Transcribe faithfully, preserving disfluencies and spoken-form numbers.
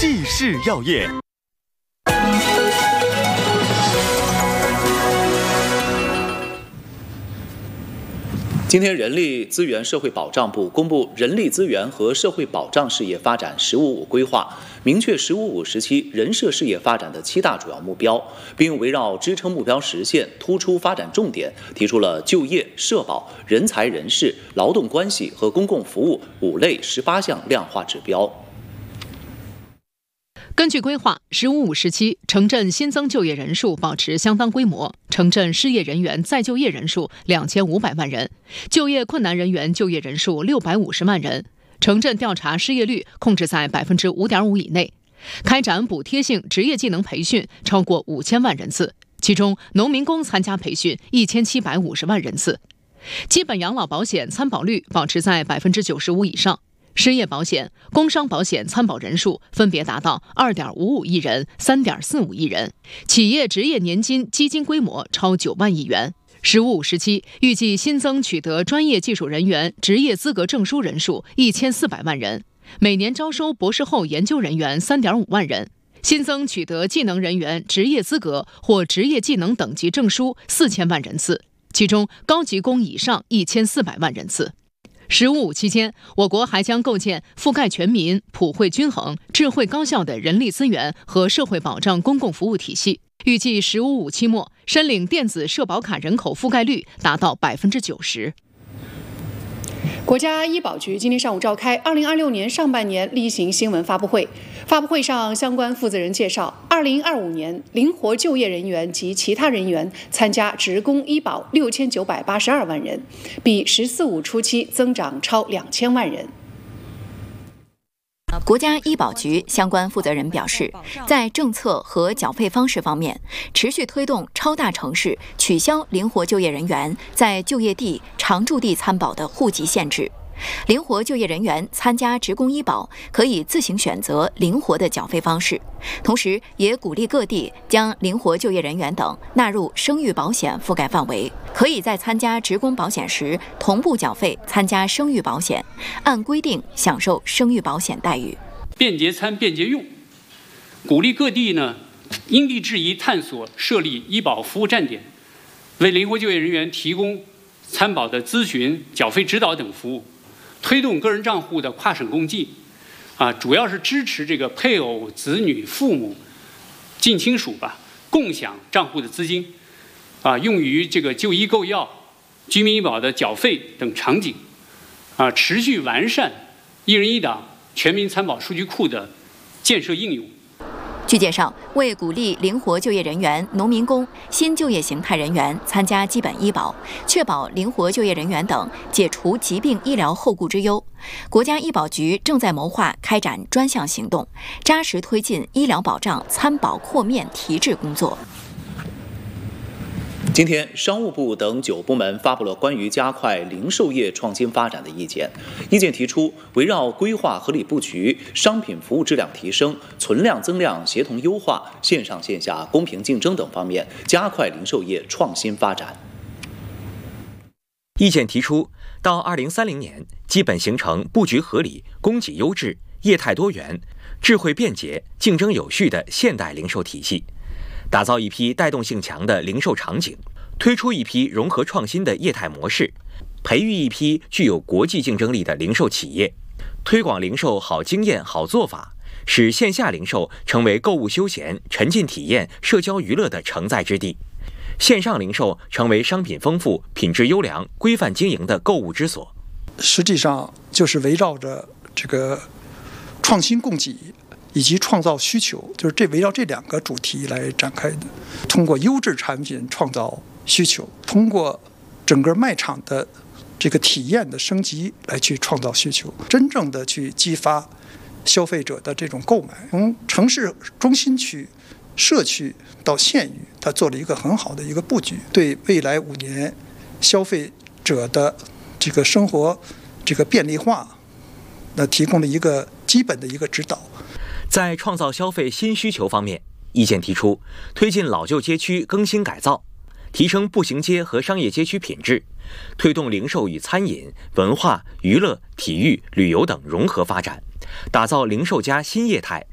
济世药业。 今天，人力资源社会保障部公布人力资源和社会保障事业发展“十五五”规划，明确“十五五”时期人社事业发展的七大主要目标，并围绕支撑目标实现，突出发展重点，提出了就业、社保、人才人事、劳动关系和公共服务五类十八项量化指标。 根据规划，“十五五”时期，城镇新增就业人数保持相当规模，城镇失业人员再就业人数两千五百万人，就业困难人员就业人数六百五十万人，城镇调查失业率控制在百分之五点五以内，开展补贴性职业技能培训超过五千万人次，其中农民工参加培训一千七百五十万人次，基本养老保险参保率保持在百分之九十五以上。失业保险、工伤保险参保人数分别达到 二点五五亿人、三点四五亿人，企业职业年金基金规模超九万亿元。十五五时期预计新增取得专业技术人员职业资格证书人数一千四百万人，每年招收博士后研究人员三点五万人，新增取得技能人员职业资格或职业技能等级证书四千万人次，其中高级工以上一千四百万人次。十五五期间，我国还将构建覆盖全民、普惠均衡、智慧高效的人力资源和社会保障公共服务体系。预计十五五期末，申领电子社保卡人口覆盖率达到百分之九十。 国家医保局今天上午召开二零二六年上半年例行新闻发布会。发布会上，相关负责人介绍，二零二五年灵活就业人员及其他人员参加职工医保六千九百八十二万人，比“十四五”初期增长超两千万人。 国家医保局相关负责人表示，在政策和缴费方式方面，持续推动超大城市取消灵活就业人员在就业地、常住地参保的户籍限制。灵活就业人员参加职工医保可以自行选择灵活的缴费方式，同时也鼓励各地将灵活就业人员等纳入生育保险覆盖范围，可以在参加职工保险时同步缴费参加生育保险，按规定享受生育保险待遇。 便捷参便捷用，鼓励各地呢因地制宜探索设立医保服务站点，为灵活就业人员提供参保的咨询、缴费指导等服务。推动个人账户的跨省共济，啊，主要是支持这个配偶、子女、父母、近亲属吧共享账户的资金，啊，用于这个就医购药、居民医保的缴费等场景，啊，持续完善一人一档全民参保数据库的建设应用。 据介绍，为鼓励灵活就业人员、农民工、新就业形态人员参加基本医保，确保灵活就业人员等解除疾病医疗后顾之忧，国家医保局正在谋划开展专项行动，扎实推进医疗保障参保扩面提质工作。 今天，商务部等九部门发布了关于加快零售业创新发展的意见。意见提出，围绕规划合理布局、商品服务质量提升、存量增量协同优化、线上线下公平竞争等方面，加快零售业创新发展。 意见提出，到二零三零年，基本形成布局合理、供给优质、业态多元、智慧便捷、竞争有序的现代零售体系。打造一批带动性强的零售场景，推出一批融合创新的业态模式，培育一批具有国际竞争力的零售企业，推广零售好经验、好做法，使线下零售成为购物休闲、沉浸体验、社交娱乐的承载之地，线上零售成为商品丰富、品质优良、规范经营的购物之所。 实际上就是围绕着这个创新供给以及创造需求，就是这围绕这两个主题来展开的。通过优质产品创造需求，通过整个卖场的这个体验的升级来去创造需求，真正的去激发消费者的这种购买。从城市中心区、社区到县域，它做了一个很好的一个布局，对未来五年消费者的这个生活这个便利化，那提供了一个基本的一个指导。 在创造消费新需求方面，意见提出推进老旧街区更新改造，提升步行街和商业街区品质，推动零售与餐饮、文化、娱乐、体育、旅游等融合发展，打造零售加新业态，